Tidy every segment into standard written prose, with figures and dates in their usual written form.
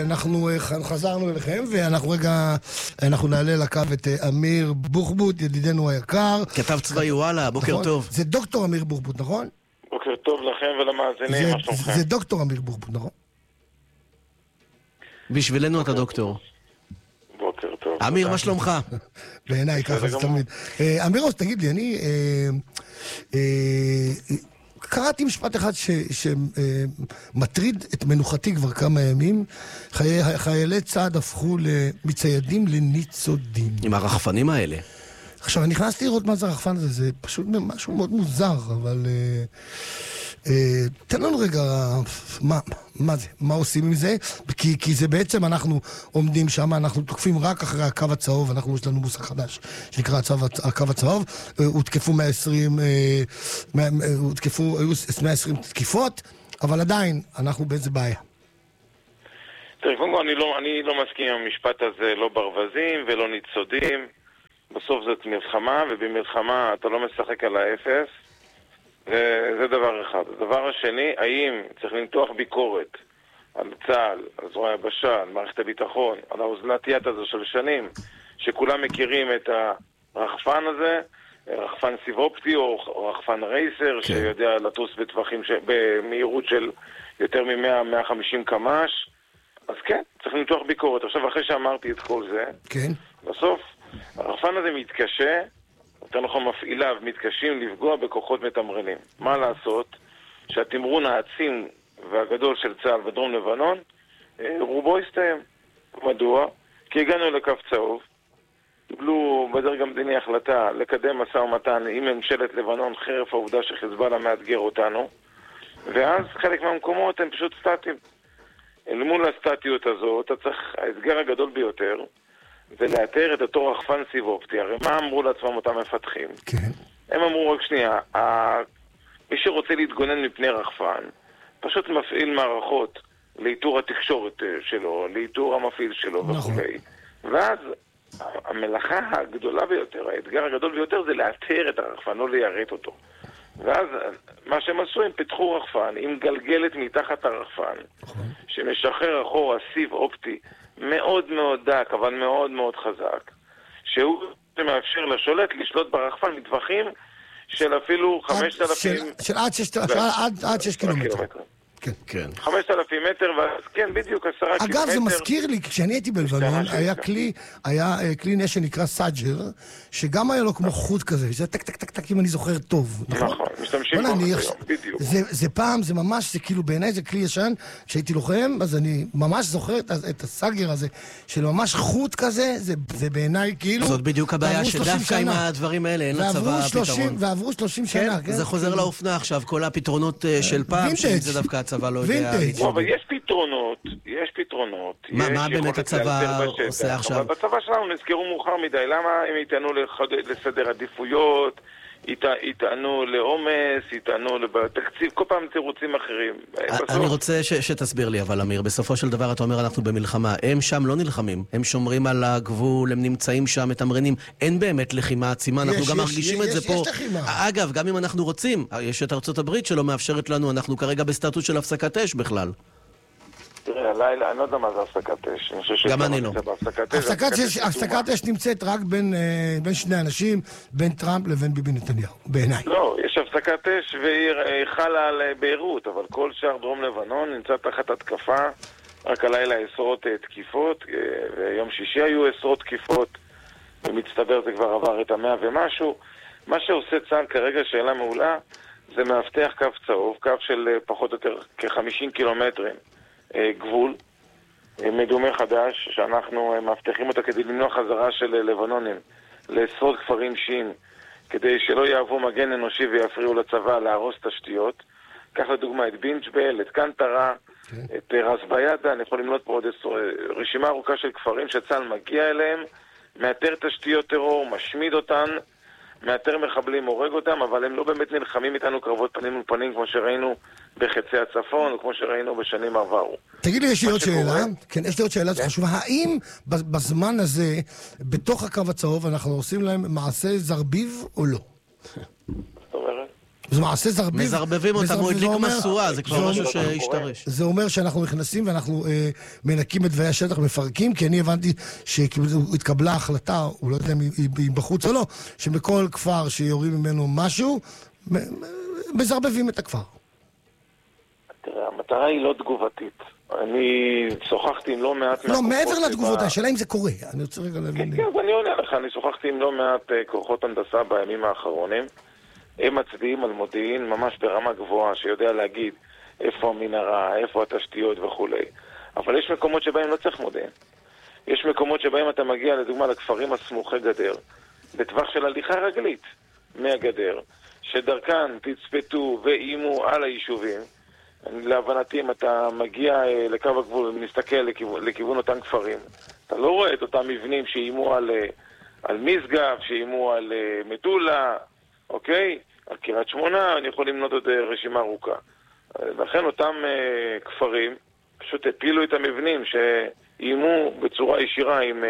אנחנו חזרנו אליכם, ואנחנו רגע, אנחנו נעלה לקו את אמיר בוחבוט, ידידנו היקר. כתב צבאי, וואלה, בוקר טוב. זה דוקטור אמיר בוחבוט, נכון? בוקר טוב לכם ולמאזינים, מה שלומכם? זה דוקטור אמיר בוחבוט, נכון? בשבילנו אתה דוקטור. בוקר טוב. אמיר, מה שלומך? בעיניי ככה זה תמיד. אמירוס, תגיד לי, אני קראתי משפט אחד שמטריד את מנוחתי כבר כמה ימים. חיילי צה"ל הפכו מציידים לניצודים. עם הרחפנים האלה. עכשיו, אני נכנסתי לראות מה זה הרחפן הזה, זה פשוט משהו מאוד מוזר, אבל תן לנו רגע, מה זה? מה עושים עם זה? כי זה בעצם אנחנו עומדים שם, אנחנו תוקפים רק אחרי הקו הצהוב, יש לנו מושג חדש שנקרא הקו הצהוב, הותקפו 120 תקיפות, אבל עדיין אנחנו באיזה בעיה. תראה, קודם כל אני לא מסכים עם המשפט הזה, לא ברווזים ולא ניצודים. בסוף זאת מלחמה, ובמלחמה אתה לא משחק על האפס. זה דבר אחד. הדבר השני, האם צריך למתוח ביקורת על צה"ל, על זרוע היבשה, על מערכת הביטחון, על האוזלת יד הזו של שנים, שכולם מכירים את הרחפן הזה, רחפן סיב אופטי או רחפן רייסר, כן. שיודע לטוס בטווחים במהירות של יותר מ-100-150 קמ"ש. אז כן, צריך למתוח ביקורת. עכשיו, אחרי שאמרתי את כל זה, כן. בסוף הרחפן הזה מתקשה, יותר נכון מפעיליו מתקשים לפגוע בכוחות מתמרנים. מה לעשות? שהתמרון העצים והגדול של צה"ל בדרום לבנון רובו הסתיים. מדוע? כי הגענו לקו צהוב, קיבלו בדרג המדיני החלטה לקדם משא ומתן עם ממשלת לבנון חרף העובדה שחיזבאללה מאתגר אותנו, ואז חלק מהמקומות הם פשוט סטטיים. אל מול הסטטיות הזאת, האתגר הגדול ביותר זה לאתר את אותו רחפן סיב אופטי. הרי מה אמרו לעצמם אותם מפתחים? כן. הם אמרו רק שנייה, מי שרוצה להתגונן מפני רחפן, פשוט מפעיל מערכות לאיתור התקשורת שלו, לאיתור המפעיל שלו וכו'. ואז המלאכה הגדולה ביותר, האתגר הגדול ביותר זה לאתר את הרחפן, לא ליירט אותו. ואז מה שהם עשו, הם פיתחו רחפן עם גלגלת מתחת הרחפן, שמשחרר אחורה סיב אופטי מאוד מאוד דק, אבל מאוד מאוד חזק, שהוא מאפשר לשולט לשלוט ברחפן מטווחים של אפילו 5,000... של עד 6 קילומטר. כן. 5,000 מטר, כן, בדיוק 10 קילומטר. אגב, זה מזכיר לי, כשאני הייתי בלבנון, היה כלי נשק שנקרא סאג'ר, שגם היה לו כמו חוט כזה, זה טק טק טק טק, אם אני זוכר טוב. נכון, משתמשים בו בדיוק. זה פעם, זה ממש, זה כאילו בעיניי זה כלי ישן, כשהייתי לוחם, אז אני ממש זוכר את הסאג'ר הזה, של ממש חוט כזה, זה בעיניי כאילו... זאת בדיוק הבעיה, שדווקא עם הדברים האלה, אין לצבא פתרון. ועברו 30 שנה, כן? זה חוזר לאופנה עכשיו, כל הפתרונות של פעם, שזה דווקא הצבא לא יודע. אבל יש פתרונות. מה באמת הצבא עושה עכשיו? אבל בצבא שלנו נזכרו מאוחר מדי. למה הם יטענו לסדר עדיפויות, יטענו לעומס, יטענו לתקציב, כל פעם תירוצים אחרים. אני רוצה שתסביר לי, אבל אמיר, בסופו של דבר אתה אומר אנחנו במלחמה. הם שם לא נלחמים, הם שומרים על הגבול, הם נמצאים שם, מתמרנים. אין באמת לחימה עצימה, אנחנו גם מרגישים את זה פה. אגב, גם אם אנחנו רוצים, יש את ארצות הברית שלא מאפשרת לנו, אנחנו כרגע בסטטוס של הפסקת אש בכלל. תראה, הלילה, אני לא יודע מה זה הפסקת אש. גם אני לא. הפסקת אש נמצאת רק בין שני אנשים, בין טראמפ לבין ביבי נתניהו, בעיניי. לא, יש הפסקת אש והיא חלה על ביירות, אבל כל שער דרום לבנון נמצא תחת התקפה. רק הלילה עשרות תקיפות, ויום שישי היו עשרות תקיפות, ומצטבר זה כבר עבר את 100 ומשהו. מה שעושה צה"ל כרגע, שאלה מעולה, זה מאבטח קו צהוב, קו של פחות או יותר כ-50 קילומטרים. גבול מדומה חדש שאנחנו מאבטחים אותה כדי למנוע חזרה של לבנונים לעשרות כפרים שיעים, כדי שלא יהוו מגן אנושי ויפריעו לצבא להרוס תשתיות. קח לדוגמה את בינג'בל, את קנטרה, את רסביידה. אני יכול למנות פה עוד רשימה ארוכה של כפרים שצה"ל מגיע אליהם, מאתר תשתיות טרור, משמיד אותן, מאתר מחבלים, הורג אותם, אבל הם לא באמת נלחמים איתנו קרבות פנים מול פנים כמו שראינו בחצי הצפון, או כמו שראינו בשנים עברו. תגיד לי, יש לי עוד שאלה. כן, יש לי עוד שאלה חשובה. האם בזמן הזה, בתוך הקו הצהוב, אנחנו עושים להם מעשה זרביב או לא? זאת אומרת? זה מעשה זרביב. מזרבבים אותם, הוא הדליק משואה, זה כבר משהו שהשתרש. זה אומר שאנחנו נכנסים ואנחנו מנקים את דווי השטח, מפרקים, כי אני הבנתי שהתקבלה החלטה, הוא לא יודע אם היא בחוץ או לא, שבכל כפר שיורים ממנו משהו, מזרבבים את הכפר. תראה, המטרה היא לא תגובתית. אני שוחחתי עם לא מעט... לא, מעבר לתגובות, השאלה אם זה קורה. אני רוצה רגע להבין. כן, אני עונה לך. אני שוחחתי עם לא מעט כוחות הנדסה בימים האחרונים. הם מצביעים על מודיעין ממש ברמה גבוהה, שיודע להגיד איפה המנהרה, איפה התשתיות וכו'. אבל יש מקומות שבהם לא צריך מודיעין. יש מקומות שבהם אתה מגיע, לדוגמה, לכפרים הסמוכי גדר, בטווח של הליכה רגלית מהגדר, שדרכן תצפתו ואימו על היישובים. להבנתי, אם אתה מגיע לקו הגבול ומסתכל לכיוון אותם כפרים, אתה לא רואה את אותם מבנים שאימו על משגב, שאימו על מטולה, אוקיי? על קריית שמונה, אני יכול למנות עוד רשימה ארוכה. לכן אותם כפרים פשוט הפילו את המבנים שאימו בצורה ישירה עם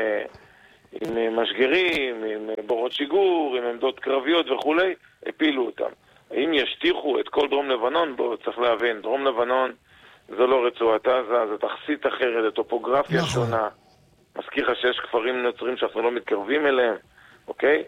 משגרים, עם בורות שיגור, עם עמדות קרביות וכו', הפילו אותם. האם ישטיחו את כל דרום לבנון? בואו, צריך להבין, דרום לבנון זו לא רצועת עזה, זו תכסית אחרת, זו טופוגרפיה שונה. מזכיר לך שיש כפרים נוצרים שאנחנו לא מתקרבים אליהם, אוקיי?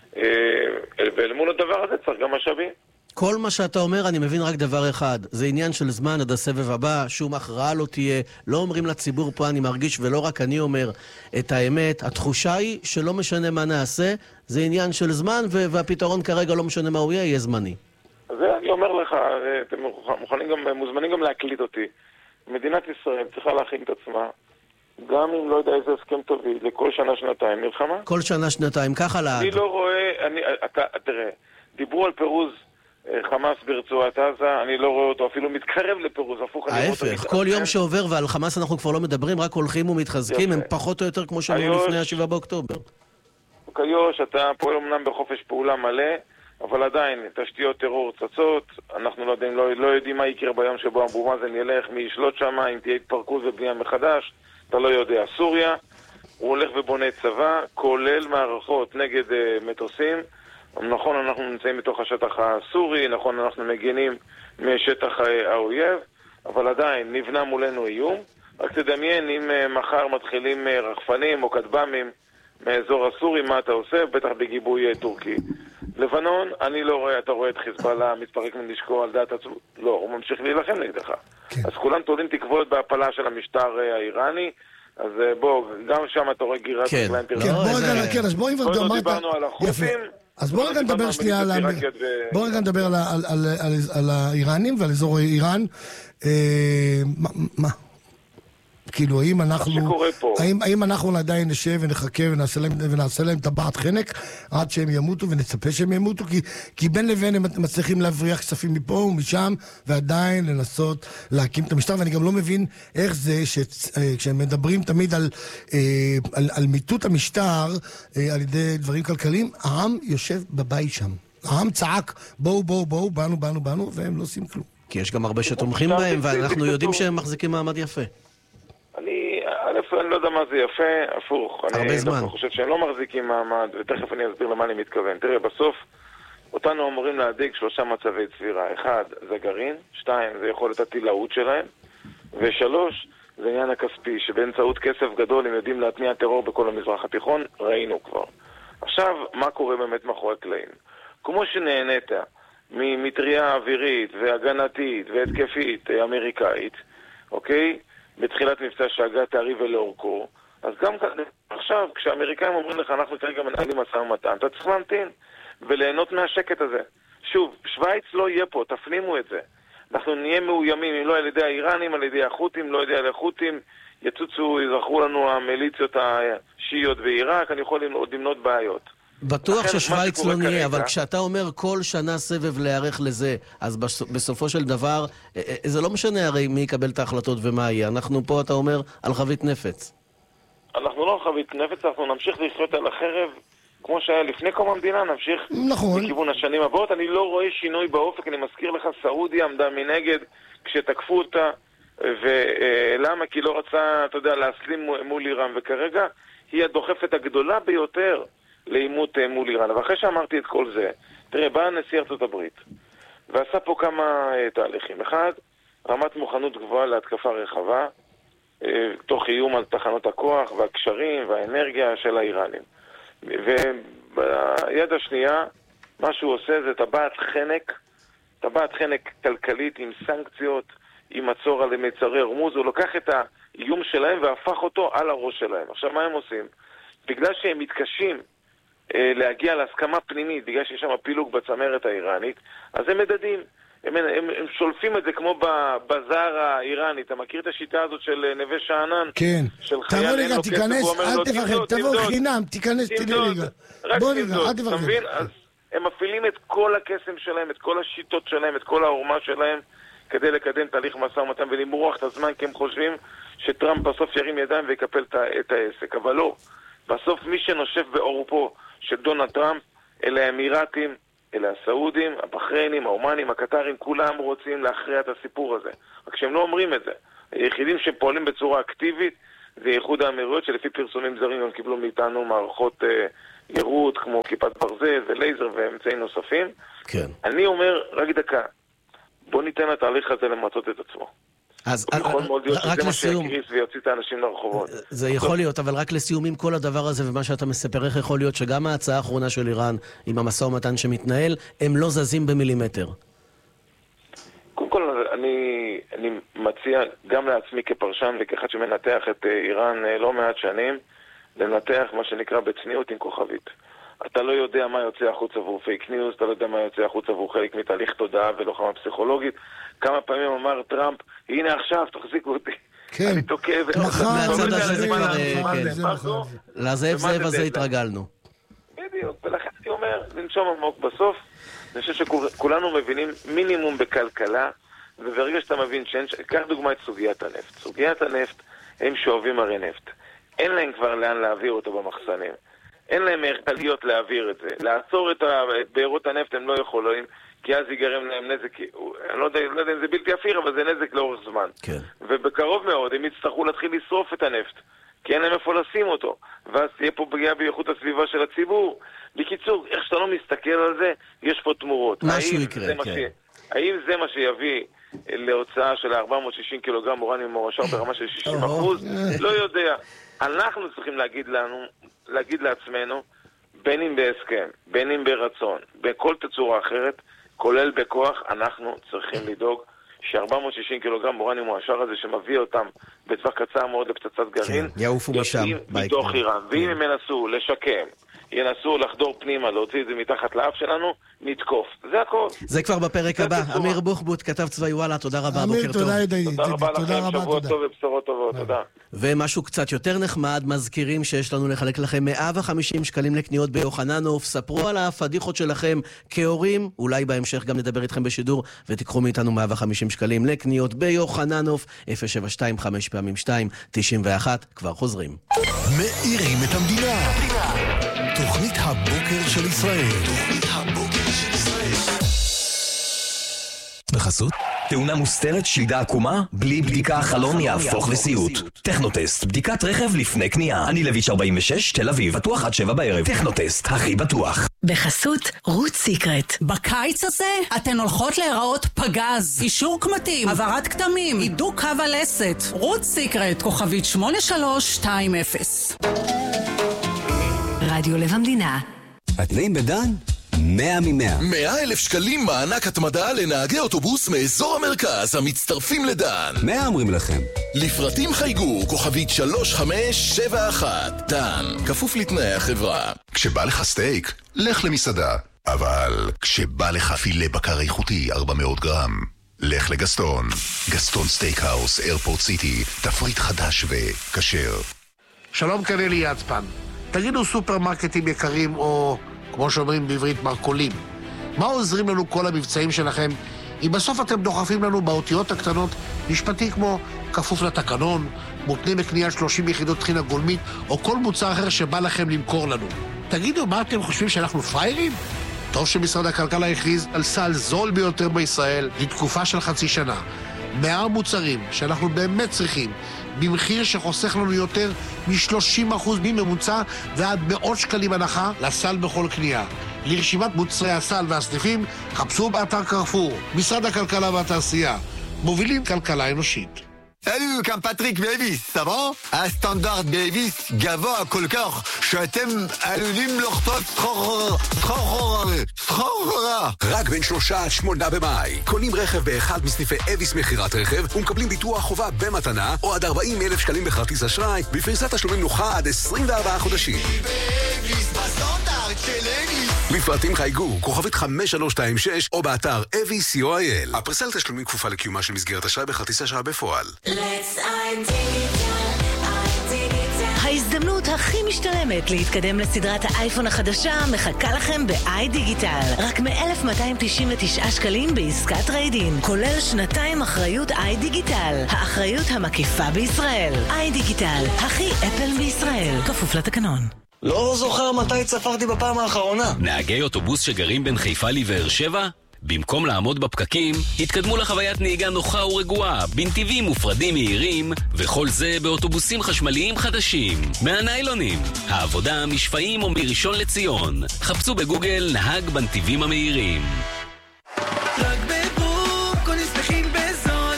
ואל מול הדבר הזה צריך גם משאבים. כל מה שאתה אומר, אני מבין רק דבר אחד. זה עניין של זמן עד הסבב הבא, שום הכרעה לא תהיה. לא אומרים לציבור פה, אני מרגיש, ולא רק אני אומר את האמת. התחושה היא שלא משנה מה נעשה, זה עניין של זמן, והפתרון כרגע לא משנה מה הוא יהיה זמני. זה אני אומר לך, אתם מוזמנים גם להקליט אותי. מדינת ישראל צריכה להכין את עצמה, גם אם לא יודע איזה הסכם תוביל, לכל שנה שנתיים מלחמה. כל שנה שנתיים, ככה לעד. אני לא רואה, תראה, דיברו על פירוז חמאס ברצועת עזה, אני לא רואה אותו אפילו מתקרב לפירוז, הפוך. ההפך, כל יום שעובר ועל חמאס אנחנו כבר לא מדברים, רק הולכים ומתחזקים, הם פחות או יותר כמו שאמרו לפני 7 באוקטובר. קיוש, אתה פועל אמנם בחופש פעולה מלא, אבל עדיין, תשתיות טרור צצות, אנחנו לא יודעים מה יקרה ביום שבו אבו מאזן ילך, מי ישלוט שם, אם תהיה התפרקות ובנייה מחדש, אתה לא יודע. סוריה, הוא הולך ובונה צבא, כולל מערכות נגד מטוסים. נכון, אנחנו נמצאים בתוך השטח הסורי, נכון, אנחנו מגינים משטח האויב, אבל עדיין נבנה מולנו איום. רק תדמיין, אם מחר מתחילים רחפנים או כטב"מים מאזור הסורי, מה אתה עושה? בטח בגיבוי טורקי. לבנון, אני לא רואה, אתה רואה את חיזבאללה מתפרק מנשקו על דעת עצמו. לא, הוא ממשיך להילחם נגדך. כן. אז כולם תולים תקוות בהפלה של המשטר האיראני, אז בוא, גם שם אתה רואה גירת רגליים פרסום. כן, אז בואי כבר אמרת... דיברנו על החופים. אז בואו רגע נדבר שנייה על האיראנים ועל אזור איראן. מה? כאילו, האם אנחנו עדיין נשב ונחכה ונעשה להם טבעת חנק עד שהם ימותו ונצפה שהם ימותו? כי בין לבין הם מצליחים להבריח כספים מפה ומשם ועדיין לנסות להקים את המשטר. ואני גם לא מבין איך זה שכשהם מדברים תמיד על מיטוט המשטר על ידי דברים כלכליים, העם יושב בבית שם. העם צעק בואו, באנו, והם לא עושים כלום. כי יש גם הרבה שתומכים בהם ואנחנו יודעים שהם מחזיקים מעמד יפה. אני לא יודע מה זה יפה, הפוך. הרבה זמן. אני חושב שהם לא מחזיקים מעמד, ותכף אני אסביר למה אני מתכוון. תראה, בסוף, אותנו אמורים להדאיג 3 מצבי צבירה. 1, זה גרעין, 2, זה יכולת הטילאות שלהם, ו3, זה עניין הכספי, שבאמצעות כסף גדול הם יודעים להתניע טרור בכל המזרח התיכון, ראינו כבר. עכשיו, מה קורה באמת מאחורי הקלעים? כמו שנהנית ממטריה אווירית והגנתית והתקפית אמריקאית, אוקיי? בתחילת מבצע שהגה תארי ולאורכו, אז גם עכשיו, כשהאמריקאים אומרים לך, אנחנו כרגע מנהלים משא ומתן, אתה צריך להמתין וליהנות מהשקט הזה. שוב, שוויץ לא יהיה פה, תפנימו את זה. אנחנו נהיה מאוימים, אם לא על ידי האיראנים, על ידי החות'ים, לא על ידי החות'ים, יזרחו לנו המיליציות השיעיות בעיראק, אני יכול עוד למנות בעיות. בטוח ששוויץ לא נהיה, אבל כשאתה אומר כל שנה סבב להיערך לזה, אז בסופו של דבר, זה לא משנה הרי מי יקבל את ההחלטות ומה יהיה. אנחנו פה, אתה אומר, על חבית נפץ. אנחנו לא על חבית נפץ, אנחנו נמשיך לחיות על החרב, כמו שהיה לפני קום המדינה, נמשיך לכיוון השנים הבאות. אני לא רואה שינוי באופק, אני מזכיר לך, סעודיה עמדה מנגד כשתקפו אותה, ולמה? כי לא רצה, אתה יודע, להסלים מול איראן, וכרגע היא הדוחפת הגדולה ביותר לעימות מול איראן. ואחרי שאמרתי את כל זה, תראה, באה נשיא ארצות הברית, ועשה פה כמה תהליכים. אחד, רמת מוכנות גבוהה להתקפה רחבה, תוך איום על תחנות הכוח והקשרים והאנרגיה של האיראנים. וביד השנייה, מה שהוא עושה זה טבעת חנק כלכלית עם סנקציות, עם מצור על מצרי הורמוז. הוא לוקח את האיום שלהם והפך אותו על הראש שלהם. עכשיו, מה הם עושים? בגלל שהם מתקשים להגיע להסכמה פנימית, בגלל שיש שם פילוג בצמרת האיראנית, אז הם מדדים. הם שולפים את זה כמו בבזאר האיראני. אתה מכיר את השיטה הזאת של נווה שאנן? כן. תבוא רגע, תיכנס, אל תפחד, תבוא חינם, תיכנס, תדעי רגע. בוא נראה, אל תפחד. אתה מבין? אז הם מפעילים את כל הקסם שלהם, את כל השיטות שלהם, את כל העורמה שלהם, כדי לקדם תהליך משא ומתן ולמרוח את הזמן, כי הם חושבים שטראמפ בסוף ירים ידיים ויקפל את העסק. אבל לא. בסוף מי שנושף בעורפו של דונלד טראמפ, אלה האמירתים, אלה הסעודים, הבחריינים, האומנים, הקטרים, כולם רוצים להכריע את הסיפור הזה. רק שהם לא אומרים את זה. היחידים שפועלים בצורה אקטיבית זה איחוד האמירויות, שלפי פרסומים זרים הם קיבלו מאיתנו מערכות יירוט, כמו כיפת ברזל ולייזר ואמצעים נוספים. כן. אני אומר, רק דקה, בוא ניתן לתהליך הזה למצות את עצמו. אז יכול מאוד להיות שזה מה שיקריס ויוציא את האנשים לרחובות. זה יכול להיות, אבל רק לסיום עם כל הדבר הזה ומה שאתה מספר, איך יכול להיות שגם ההצעה האחרונה של איראן עם המשא ומתן שמתנהל, הם לא זזים במילימטר? קודם כל, אני מציע גם לעצמי כפרשן וכאחד שמנתח את איראן לא מעט שנים, לנתח מה שנקרא בצניעות עם כוכבית. אתה לא יודע מה יוצא החוץ עבור פייק ניוז, אתה לא יודע מה יוצא החוץ עבור חלק מתהליך תודעה ולוחמה פסיכולוגית. כמה פעמים אמר טראמפ, הנה עכשיו, תחזיקו אותי. כן. אני תוקף. מהצד הזה זה כבר, לזאב זאב הזה התרגלנו. בדיוק, ולכן אני אומר, לנשום עמוק בסוף, אני חושב שכולנו מבינים מינימום בכלכלה, וברגע שאתה מבין קח דוגמה את סוגיית הנפט. סוגיית הנפט, הם שואבים הרי נפט. אין להם כבר לאן להעביר אותו במחסנים. אין להם עליות להעביר את זה. לעצור את בארות הנפט הם לא יכולים, כי אז ייגרם להם נזק, אני לא יודע אם זה בלתי אפיר, אבל זה נזק לאורך זמן. כן. ובקרוב מאוד הם יצטרכו להתחיל לשרוף את הנפט, כי אין להם איפה לשים אותו. ואז תהיה פה פגיעה באיכות הסביבה של הציבור. בקיצור, איך שאתה לא מסתכל על זה, יש פה תמורות. משהו יקרה, כן. האם זה מה שיביא להוצאה של 460 קילוגרם אורניום מועשר ברמה של 60%? לא יודע. אנחנו צריכים להגיד לעצמנו, בין אם בהסכם, בין אם ברצון, בכל תצורה אחרת, כולל בכוח, אנחנו צריכים לדאוג ש460 קילוגרם אורניום מועשר הזה שמביא אותם בטווח קצר מאוד לפצצת גרעין, יעופו משם, מתוך איראן. ואם הם ינסו לשקם, ינסו לחדור פנימה, להוציא את זה מתחת לאף שלנו, נתקוף. זה הכל. זה כבר בפרק הבא. אמיר בוחבוט, כתב צבאי וואלה, תודה רבה, בוקר טוב. תודה רבה לכם, שבוע טוב ובשורות טובות, תודה. ומשהו קצת יותר נחמד, מזכירים שיש לנו לחלק לכם 150 שקלים לקניות ביוחננוף. ספרו על הפדיחות שלכם כהורים, אולי בהמשך גם נדבר איתכם בשידור, ותיקחו מאיתנו 150 שקלים לקניות ביוחננוף, 072 5 פעמים 2 91, כבר חוזרים. מאירים את המדינה. תוכנית הבוקר של ישראל. בחסות תאונה מוסתרת, שלדה עקומה, בלי בדיקה החלון יהפוך לסיוט. טכנוטסט, בדיקת רכב לפני קנייה. אני לויץ' 46, תל אביב, בטוח עד 7 בערב. טכנוטסט, הכי בטוח. בחסות רות סיקרט. בקיץ הזה אתן הולכות להיראות פגז, אישור קמטים, העברת כתמים, הידוק קו הלסת. רות סיקרט, כוכבית 8320. רדיו לב המדינה. התנאים בדן? 100 מ-100. 100,000 שקלים מענק התמדה לנהגי אוטובוס מאזור המרכז המצטרפים לדן. 100 אומרים לכם. לפרטים חייגו, כוכבית 3571. דן, כפוף לתנאי החברה. כשבא לך סטייק, לך למסעדה. אבל כשבא לך פילה בקר איכותי 400 גרם, לך לגסטון. גסטון סטייקהאוס, איירפורט סיטי, תפריט חדש וכשר. שלום, כאן לי יצפן. תגידו סופרמרקטים יקרים או, כמו שאומרים בעברית, מרקולים. מה עוזרים לנו כל המבצעים שלכם אם בסוף אתם דוחפים לנו באותיות הקטנות משפטי כמו כפוף לתקנון, מותנה בקנייה 30 יחידות טחינה גולמית או כל מוצר אחר שבא לכם למכור לנו? תגידו, מה אתם חושבים שאנחנו פריירים? טוב שמשרד הכלכלה הכריז על סל זול ביותר בישראל לתקופה של חצי שנה. 100 מוצרים שאנחנו באמת צריכים, במחיר שחוסך לנו יותר מ-30% מממוצע ועד מאות שקלים הנחה לסל בכל קנייה. לרשימת מוצרי הסל והסניפים, חפשו באתר קרפור. משרד הכלכלה והתעשייה. מובילים כלכלה אנושית. Salut, כאן פטריק דייוויס, סבבה? הסטנדרט דייוויס גבוה כל כך שאתם עלולים לחטוף סחרחורה. רק בין 3 עד 8 במאי. קונים רכב באחד מסניפי אביס מחירת רכב ומקבלים ביטוח חובה במתנה או עד 40,000 שקלים בכרטיס אשראי בפריסת תשלומים נוחה עד 24 חודשים. לפרטים חייגו, כוכבית 5326 או באתר avis.co.il. הפריסה לתשלומים כפופה לקיומה של מסגרת אשראי בכרטיס אשראי בפועל. ההזדמנות הכי משתלמת להתקדם לסדרת האייפון החדשה מחכה לכם ב-iDigital. רק מ-1,299 שקלים בעסקת טריידין, כולל 2 אחריות iDigital, האחריות המקיפה בישראל. iDigital, הכי אפל בישראל, כפוף לתקנון. לא זוכר מתי צפרתי בפעם האחרונה. נהגי אוטובוס שגרים בין חיפה לבאר שבע? במקום לעמוד בפקקים, התקדמו לחוויית נהיגה נוחה ורגועה, בנתיבים מופרדים מהירים, וכל זה באוטובוסים חשמליים חדשים, מהניילונים. העבודה משפעים או מראשון לציון. חפשו בגוגל נהג בנתיבים המהירים. רק בבום, קונים שמחים בזול.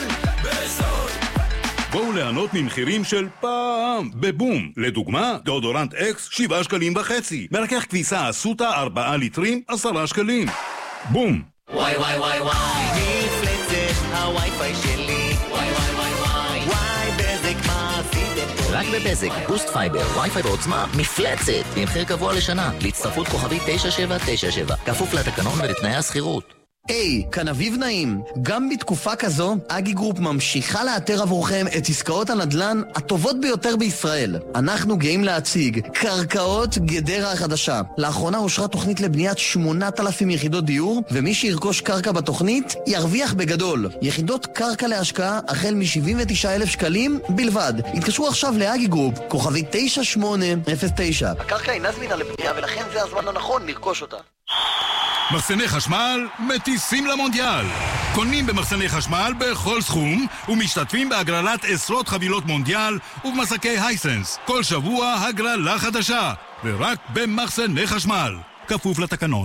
בואו ליהנות ממחירים של פעם בבום. לדוגמה, דאודורנט אקס 7.5 שקלים. מרכך כביסה אסותא 4 ליטרים 10 שקלים. בום. וואי וואי וואי וואי, מפלצת הווי-פיי שלי. וואי וואי וואי וואי, וואי בזק מה עשיתם פה? רק בבזק, בוסט פייבר, וי-פיי בעוצמה, מפלצת, במחיר קבוע לשנה, להצטרפות כוכבית 9797, כפוף לתקנון ולתנאי הסחירות. היי, כאן אביב נעים. גם בתקופה כזו, אגי גרופ ממשיכה לאתר עבורכם את עסקאות הנדל"ן הטובות ביותר בישראל. אנחנו גאים להציג קרקעות גדרה החדשה. לאחרונה אושרה תוכנית לבניית 8,000 יחידות דיור, ומי שירכוש קרקע בתוכנית ירוויח בגדול. יחידות קרקע להשקעה החל מ-79,000 שקלים בלבד. התקשרו עכשיו לאגי גרופ, כוכבית 9809. הקרקע אינה זמינה לבנייה ולכן זה הזמן הנכון לרכוש אותה. מחסני חשמל מטיסים למונדיאל. קונים במחסני חשמל בכל סכום ומשתתפים בהגרלת עשרות חבילות מונדיאל ובמסקי הייסנס. כל שבוע הגרלה חדשה, ורק במחסני חשמל, כפוף לתקנון.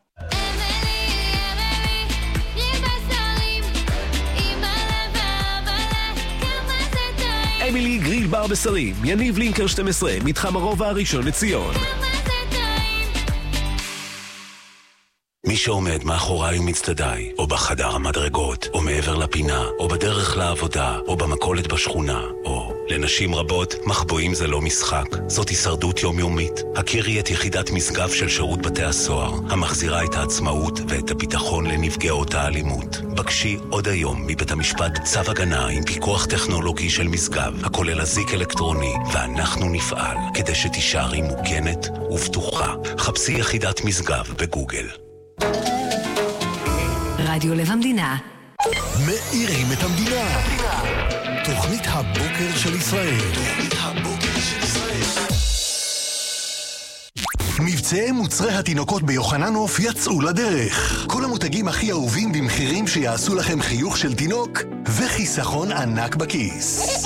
אמילי גריל בר בשרים, יניב לינקר 12, מתחם הרובע הראשון לציון. מי שעומד מאחוריי ומצדדיי, או בחדר המדרגות, או מעבר לפינה, או בדרך לעבודה, או במכולת בשכונה, או לנשים רבות, מחבואים זה לא משחק, זאת הישרדות יומיומית. הכירי את יחידת משגב של שירות בתי הסוהר, המחזירה את העצמאות ואת הביטחון לנפגעות האלימות. בקשי עוד היום מבית המשפט צו הגנה עם פיקוח טכנולוגי של משגב, הכולל אזיק אלקטרוני, ואנחנו נפעל כדי שתישארי מוגנת ובטוחה. חפשי יחידת משגב בגוגל. רדיו לב המדינה. מאירים את המדינה. תוכנית הבוקר של ישראל. מבצעי מוצרי התינוקות ביוחננוף יצאו לדרך. כל המותגים הכי אהובים במחירים שיעשו לכם חיוך של תינוק וחיסכון ענק בכיס.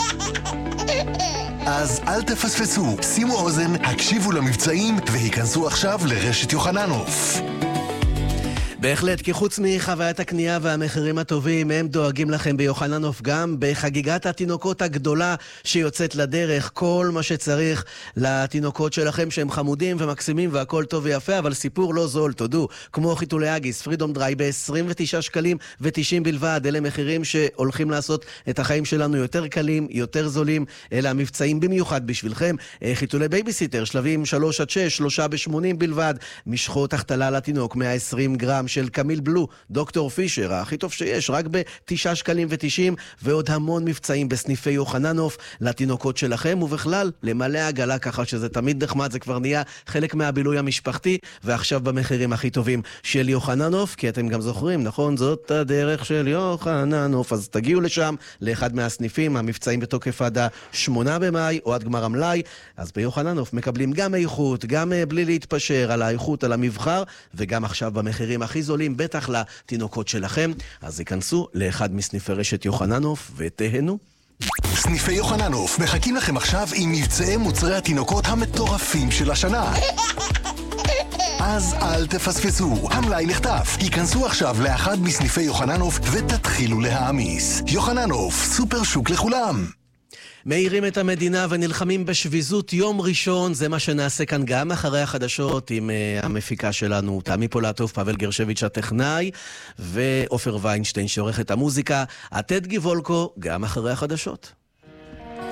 אז אל תפספסו, שימו אוזן, הקשיבו למבצעים והיכנסו עכשיו לרשת יוחננוף. בהחלט, כי חוץ מחוויית הקנייה והמחירים הטובים, הם דואגים לכם ביוחננוף גם בחגיגת התינוקות הגדולה שיוצאת לדרך. כל מה שצריך לתינוקות שלכם שהם חמודים ומקסימים והכל טוב ויפה, אבל סיפור לא זול, תודו, כמו חיתולי אגיס, פרידום דריי ב-29 שקלים ו-90 בלבד. אלה מחירים שהולכים לעשות את החיים שלנו יותר קלים, יותר זולים. אלה המבצעים במיוחד בשבילכם. חיתולי בייביסיטר, שלבים 3 עד 6, 3 ב-80 בלבד. משחות החתלה לתינוק, 120 גרם של קמיל בלו, דוקטור פישר, הכי טוב שיש, רק ב-9 שקלים ו-90, ועוד המון מבצעים בסניפי יוחננוף לתינוקות שלכם, ובכלל, למלא עגלה ככה שזה תמיד נחמד, זה כבר נהיה חלק מהבילוי המשפחתי, ועכשיו במחירים הכי טובים של יוחננוף, כי אתם גם זוכרים, נכון? זאת הדרך של יוחננוף, אז תגיעו לשם, לאחד מהסניפים, המבצעים בתוקף עד 8 במאי, או עד גמר המלאי, אז ביוחננוף מקבלים גם איכות, גם בלי להתפשר על האיכות, על המבחר, וגם עכשיו במחירים הכי זולים, בטח לתינוקות שלכם. אז ייכנסו לאחד מסניפי רשת יוחננוף ותהנו. סניפי יוחננוף מחכים לכם עכשיו עם מבצעי מוצרי התינוקות המטורפים של השנה. אז אל תפספסו, המלאי נחטף. היכנסו עכשיו לאחד מסניפי יוחננוף ותתחילו להעמיס. יוחננוף, סופר שוק לכולם. מאירים את המדינה ונלחמים בשביזות יום ראשון, זה מה שנעשה כאן גם אחרי החדשות עם המפיקה שלנו, תמי פולטוב, פאבל גרשביץ' הטכנאי, ואופר ויינשטיין שעורך את המוזיקה, עתד גיבולקו, גם אחרי החדשות.